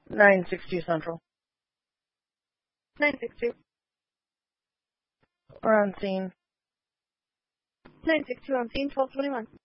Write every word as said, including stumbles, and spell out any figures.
nine six two Central. nine six two. We're on scene. nine six two on scene, twelve twenty-one.